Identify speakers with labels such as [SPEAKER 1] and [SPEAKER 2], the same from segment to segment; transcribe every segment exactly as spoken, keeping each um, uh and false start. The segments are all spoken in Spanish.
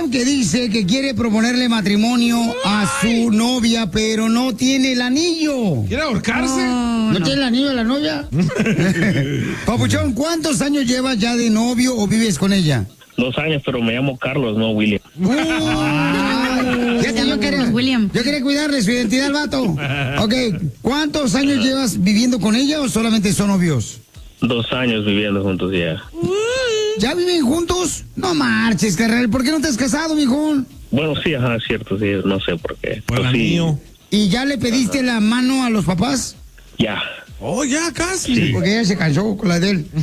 [SPEAKER 1] William, que dice que quiere proponerle matrimonio a su novia, pero no tiene el anillo.
[SPEAKER 2] ¿Quiere ahorcarse?
[SPEAKER 1] ¿No, ¿No tiene el anillo de la novia? Papuchón, ¿cuántos años llevas ya de novio o vives con ella?
[SPEAKER 3] Dos años, pero me llamo Carlos, no William.
[SPEAKER 1] Uh, Fíjate, yo quería, William. yo quería cuidarle su identidad al vato. Ok, ¿cuántos años llevas viviendo con ella o solamente son novios?
[SPEAKER 3] Dos años viviendo juntos ya.
[SPEAKER 1] ¿Ya viven juntos? No marches, carnal. ¿Por qué no te has casado, mijón?
[SPEAKER 3] Bueno, sí, ajá, cierto, sí, no sé por qué.
[SPEAKER 2] Por el anillo.
[SPEAKER 1] ¿Y ya le pediste ajá. la mano a los papás?
[SPEAKER 3] Ya.
[SPEAKER 2] Oh, ya, casi.
[SPEAKER 1] Sí, porque ella se cansó con la de él.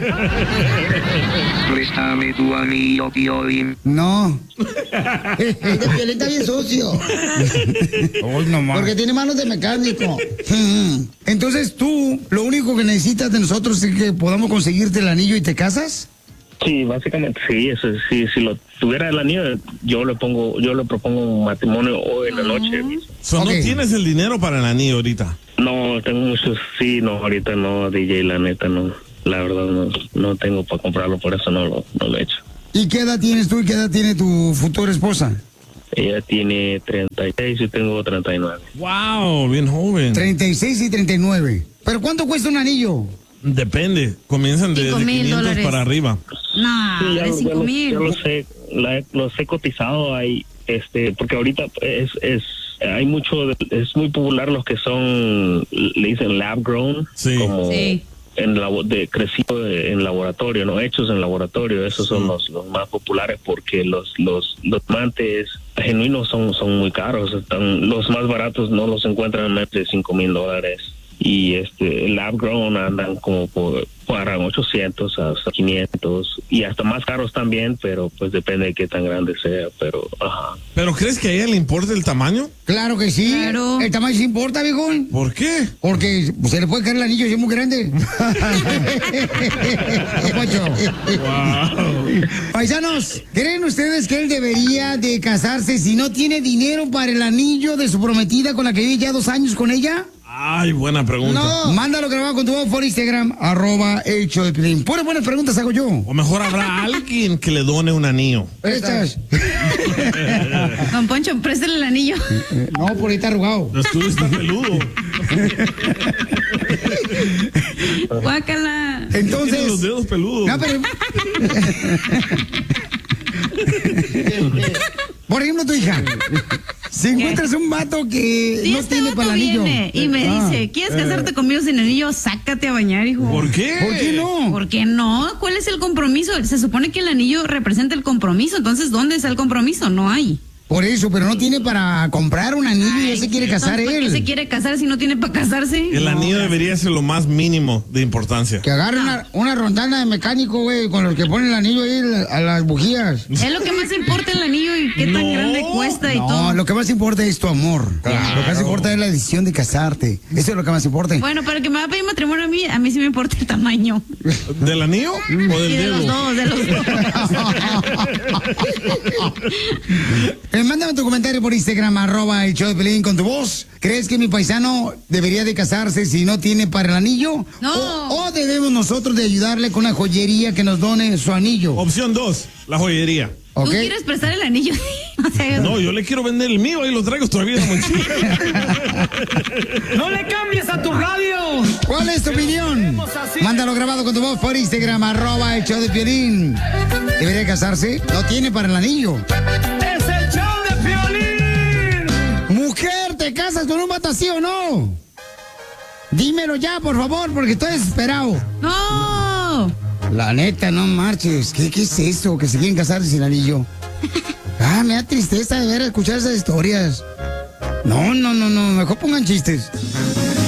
[SPEAKER 4] Préstame tu anillo, Piolín.
[SPEAKER 1] No. El de Piolín está bien sucio.
[SPEAKER 2] Oh, no más.
[SPEAKER 1] Porque tiene manos de mecánico. Entonces tú, lo único que necesitas de nosotros es que podamos conseguirte el anillo y te casas.
[SPEAKER 3] Sí, básicamente sí, eso sí, si lo tuviera el anillo, yo le pongo, yo le propongo un matrimonio hoy en la noche.
[SPEAKER 2] So, okay. ¿No tienes el dinero para el anillo ahorita?
[SPEAKER 3] No, tengo muchos, sí, no, ahorita no, D J, la neta no, la verdad no, no tengo para comprarlo, por eso no lo, no lo he hecho.
[SPEAKER 1] ¿Y qué edad tienes tú y qué edad tiene tu futura esposa?
[SPEAKER 3] Ella tiene treinta y seis y tengo treinta y nueve.
[SPEAKER 2] Wow, bien joven.
[SPEAKER 1] treinta y seis y treinta y nueve. ¿Pero cuánto cuesta un anillo?
[SPEAKER 2] Depende, comienzan de, de quinientos dólares para arriba.
[SPEAKER 3] No, sí, ya, de cinco mil. Yo lo sé, la, los he cotizado ahí, este, porque ahorita es, es, hay mucho, es muy popular los que son, le dicen lab grown,
[SPEAKER 2] sí.
[SPEAKER 3] como
[SPEAKER 2] sí.
[SPEAKER 3] en la, de crecido en laboratorio, no hechos en laboratorio, esos son sí. los, los más populares porque los, los, los diamantes genuinos son, son muy caros, están, los más baratos no los encuentran en más de cinco mil dólares. Y este, el lab grown andan como por, para ochocientos hasta quinientos y hasta más caros también, pero pues depende de qué tan grande sea, pero ajá.
[SPEAKER 2] ¿Pero crees que a ella le importa el tamaño?
[SPEAKER 1] Claro que sí. Claro. El tamaño sí importa, viejón.
[SPEAKER 2] ¿Por qué?
[SPEAKER 1] Porque pues, se le puede caer el anillo si es muy grande.
[SPEAKER 2] Wow.
[SPEAKER 1] Paisanos, ¿creen ustedes que él debería de casarse si no tiene dinero para el anillo de su prometida con la que vive ya dos años con ella?
[SPEAKER 2] Ay, buena pregunta.
[SPEAKER 1] No, mándalo grabado con tu voz por Instagram, arroba el show de Piolín. Puras buenas preguntas hago yo.
[SPEAKER 2] O mejor habrá alguien que le done un anillo.
[SPEAKER 1] ¿Prestas?
[SPEAKER 5] Don Poncho, préstale el anillo.
[SPEAKER 1] No, por ahí está arrugado.
[SPEAKER 2] Tú estás peludo.
[SPEAKER 5] Guácala.
[SPEAKER 1] Entonces.
[SPEAKER 2] Tiene los dedos peludos.
[SPEAKER 1] No, pero... Por ejemplo, tu hija. Si encuentras un vato que
[SPEAKER 5] si
[SPEAKER 1] no
[SPEAKER 5] este
[SPEAKER 1] tiene para el anillo
[SPEAKER 5] viene y me ah, dice, ¿quieres casarte eh. conmigo sin anillo? Sácate a bañar, hijo.
[SPEAKER 2] ¿Por qué?
[SPEAKER 1] ¿Por qué no?
[SPEAKER 5] ¿Por qué no? ¿Cuál es el compromiso? Se supone que el anillo representa el compromiso. Entonces, ¿dónde está el compromiso? No hay.
[SPEAKER 1] Por eso, pero no tiene para comprar un anillo. Ay, y ya se quiere casar él.
[SPEAKER 5] ¿Por qué se quiere casar si no tiene para casarse?
[SPEAKER 2] El
[SPEAKER 5] no,
[SPEAKER 2] anillo debería ser lo más mínimo de importancia.
[SPEAKER 1] Que agarre una, una rondana de mecánico, güey, con los que ponen el anillo ahí a las bujías.
[SPEAKER 5] Es lo que más importa el anillo y qué no, tan grande cuesta y
[SPEAKER 1] no,
[SPEAKER 5] todo.
[SPEAKER 1] No, lo que más importa es tu amor. Claro. Lo que más importa es la decisión de casarte. Eso es lo que más importa.
[SPEAKER 5] Bueno, pero el que me va a pedir matrimonio a mí, a mí sí me importa el tamaño.
[SPEAKER 2] ¿Del anillo o del
[SPEAKER 5] y de
[SPEAKER 2] dedo?
[SPEAKER 5] los dos, de los dos.
[SPEAKER 1] eh, mándame tu comentario por Instagram, arroba el show de Piolín con tu voz. ¿Crees que mi paisano debería de casarse si no tiene para el anillo?
[SPEAKER 5] No.
[SPEAKER 1] O, o debemos nosotros de ayudarle con una joyería que nos done su anillo.
[SPEAKER 2] Opción dos, la joyería.
[SPEAKER 5] ¿Tú
[SPEAKER 1] ¿Okay?
[SPEAKER 5] quieres prestar el anillo? O sea,
[SPEAKER 2] no, yo le quiero vender el mío, ahí lo traigo todavía en la mochila.
[SPEAKER 6] ¡No le cambies a tu radio!
[SPEAKER 1] ¿Cuál es tu opinión? Mándalo grabado con tu voz por Instagram, arroba el show de Piolín. ¿Debería casarse? No tiene para el anillo.
[SPEAKER 6] ¡Es el show de Piolín!
[SPEAKER 1] Mujer, ¿te casas con un vato así o no? Dímelo ya, por favor, porque estoy desesperado.
[SPEAKER 5] ¡No!
[SPEAKER 1] La neta, no marches. ¿Qué, qué es eso? Que se quieren casar sin anillo. Ah, me da tristeza de ver escuchar esas historias. No, no, no, no. Mejor pongan chistes.